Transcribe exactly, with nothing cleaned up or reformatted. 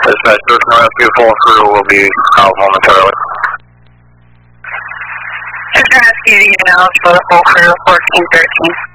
Dispatch, Ocean Rescue full crew will be out momentarily. Ocean Rescue emails for the full crew, fourteen thirteen.